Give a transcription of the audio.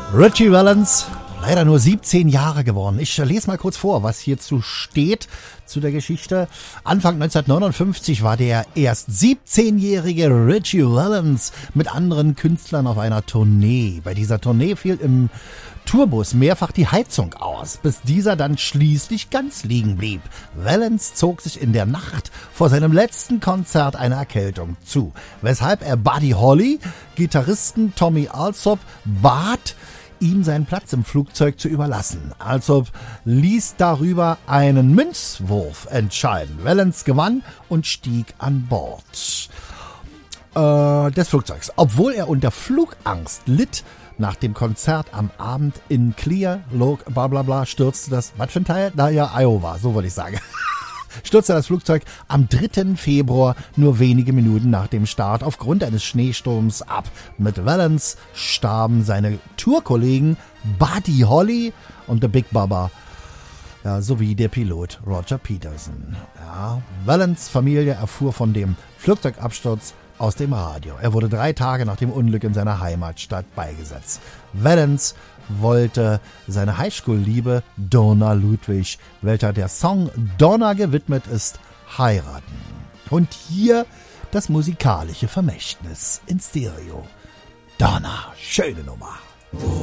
Ritchie Valens, leider nur 17 Jahre geworden. Ich lese mal kurz vor, was hierzu steht zu der Geschichte. Anfang 1959 war der erst 17-jährige Ritchie Valens mit anderen Künstlern auf einer Tournee. Bei dieser Tournee fiel im Tourbus mehrfach die Heizung aus, bis dieser dann schließlich ganz liegen blieb. Valens zog sich in der Nacht vor seinem letzten Konzert eine Erkältung zu, weshalb er Buddy Holly, Gitarristen Tommy Alsop, bat, ihm seinen Platz im Flugzeug zu überlassen. Alsop ließ darüber einen Münzwurf entscheiden. Valens gewann und stieg an Bord des Flugzeugs. Obwohl er unter Flugangst litt, nach dem Konzert am Abend in Clear Lake, bla bla bla, stürzte das, was für ein Teil? Naja, Iowa, so würde ich sagen. Stürzte das Flugzeug am 3. Februar, nur wenige Minuten nach dem Start, aufgrund eines Schneesturms ab. Mit Valens starben seine Tourkollegen Buddy Holly und The Big Bubba, ja, sowie der Pilot Roger Peterson. Ja, Valens Familie erfuhr von dem Flugzeugabsturz aus dem Radio. Er wurde 3 Tage nach dem Unglück in seiner Heimatstadt beigesetzt. Valens wollte seine Highschool-Liebe Donna Ludwig, welcher der Song Donna gewidmet ist, heiraten. Und hier das musikalische Vermächtnis in Stereo. Donna, schöne Nummer.